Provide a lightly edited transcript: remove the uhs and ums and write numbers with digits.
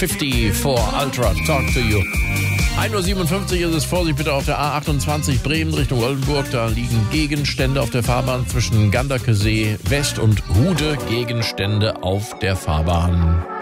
54 Ultra, Talk to You. 1:57 Uhr ist es. Vorsicht bitte auf der A28 Bremen Richtung Oldenburg. Da liegen Gegenstände auf der Fahrbahn zwischen Ganderkesee West und Hude. Gegenstände auf der Fahrbahn.